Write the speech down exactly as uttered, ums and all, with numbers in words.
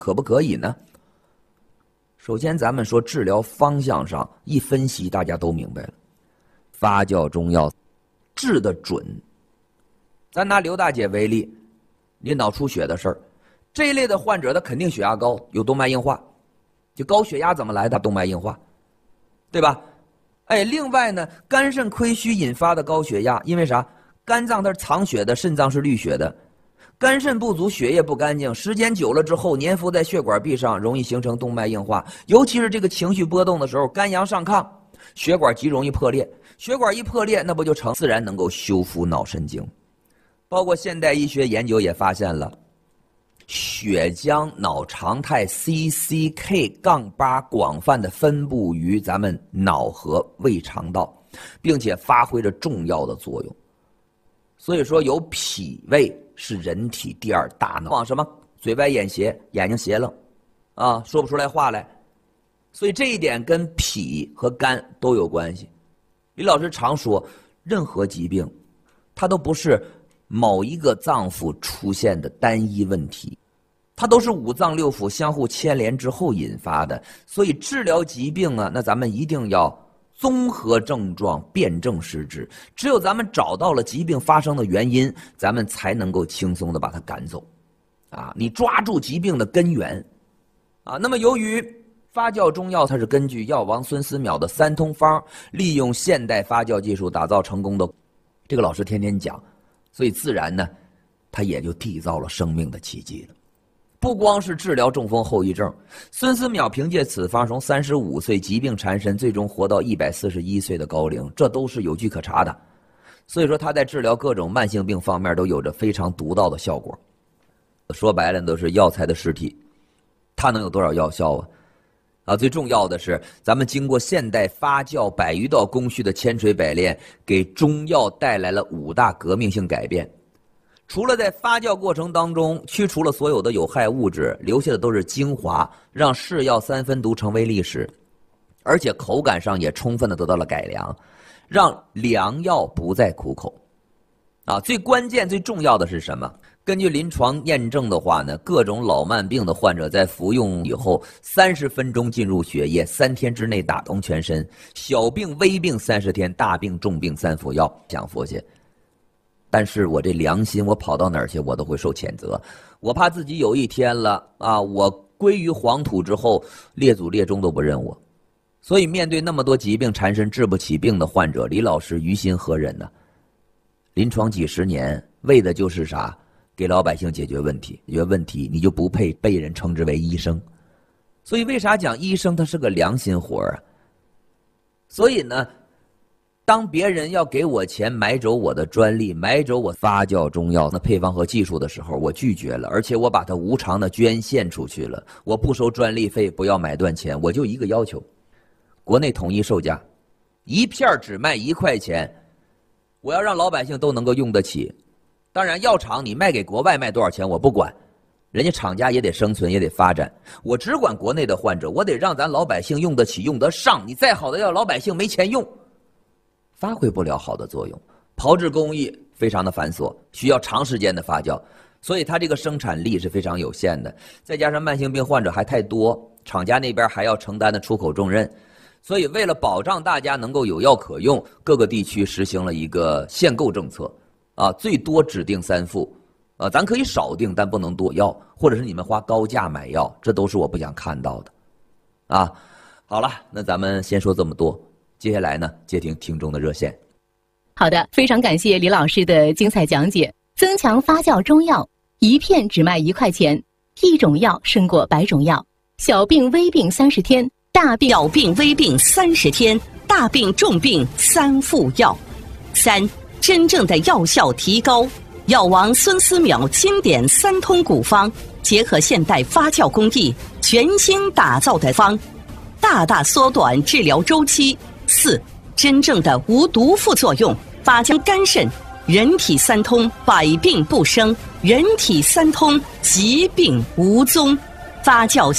可不可以呢？首先咱们说治疗方向上一分析，大家都明白了，发酵中药治得准。咱拿刘大姐为例，你脑出血的事儿，这一类的患者他肯定血压高，有动脉硬化，就高血压怎么来的？动脉硬化，对吧？哎，另外呢，肝肾亏虚引发的高血压，因为啥？肝脏它是藏血的，肾脏是滤血的，肝肾不足，血液不干净，时间久了之后粘附在血管壁上，容易形成动脉硬化。尤其是这个情绪波动的时候，肝阳上亢，血管极容易破裂，血管一破裂，那不就成自然能够修复脑神经。包括现代医学研究也发现了，血浆脑常态 C C K 八 广泛的分布于咱们脑和胃肠道，并且发挥着重要的作用。所以说，有脾胃是人体第二大脑。往什么？嘴歪眼斜，眼睛斜了，啊，说不出来话来。所以这一点跟脾和肝都有关系。李老师常说，任何疾病，它都不是某一个脏腑出现的单一问题，它都是五脏六腑相互牵连之后引发的。所以治疗疾病啊，那咱们一定要综合症状，辨证施治。只有咱们找到了疾病发生的原因，咱们才能够轻松的把它赶走。啊，你抓住疾病的根源。啊，那么由于发酵中药它是根据药王孙思邈的三通方，利用现代发酵技术打造成功的，这个老师天天讲，所以自然呢，他也就缔造了生命的奇迹了。不光是治疗中风后遗症，孙思邈凭借此方从三十五岁疾病缠身，最终活到一百四十一岁的高龄，这都是有据可查的。所以说他在治疗各种慢性病方面都有着非常独到的效果。说白了都是药材的尸体，它能有多少药效啊？啊，最重要的是，咱们经过现代发酵百余道工序的千锤百炼，给中药带来了五大革命性改变。除了在发酵过程当中去除了所有的有害物质，留下的都是精华，让是药三分毒成为历史，而且口感上也充分的得到了改良，让良药不再苦口。啊，最关键最重要的是什么？根据临床验证的话呢，各种老慢病的患者在服用以后，三十分钟进入血液，三天之内打通全身；小病微病三十天，大病重病三服药，享福去。但是我这良心，我跑到哪儿去，我都会受谴责。我怕自己有一天了啊，我归于黄土之后，列祖列宗都不认我。所以面对那么多疾病缠身治不起病的患者，李老师于心何忍呢？临床几十年，为的就是啥？给老百姓解决问题。解决问题，你就不配被人称之为医生。所以为啥讲医生他是个良心活啊？所以呢，当别人要给我钱买走我的专利，买走我发酵中药的配方和技术的时候，我拒绝了，而且我把它无偿的捐献出去了。我不收专利费，不要买断钱，我就一个要求：国内统一售价，一片只卖一块钱。我要让老百姓都能够用得起。当然，药厂你卖给国外卖多少钱我不管，人家厂家也得生存，也得发展。我只管国内的患者，我得让咱老百姓用得起，用得上。你再好的药，老百姓没钱用，发挥不了好的作用。炮制工艺非常的繁琐，需要长时间的发酵，所以它这个生产力是非常有限的。再加上慢性病患者还太多，厂家那边还要承担的出口重任。所以为了保障大家能够有药可用，各个地区实行了一个限购政策，啊，最多指定三副，啊，咱可以少订，但不能多要，或者是你们花高价买药，这都是我不想看到的，啊，好了，那咱们先说这么多，接下来呢，接听听众的热线。 好的，非常感谢李老师的精彩讲解。增强发酵中药，一片只卖一块钱，一种药胜过百种药。小病微病三十天。大病小病微病三十天，大病重病三副药。三，真正的药效提高。药王孙思邈经典三通古方，结合现代发酵工艺，全新打造的方，大大缩短治疗周期。四，真正的无毒副作用。发酵肝肾，人体三通，百病不生；人体三通，疾病无踪。发酵